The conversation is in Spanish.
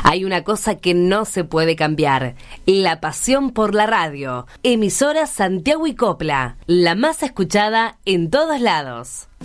Hay una cosa que no se puede cambiar: la pasión por la radio. Emisora Santiago y Copla, la más escuchada en todos lados.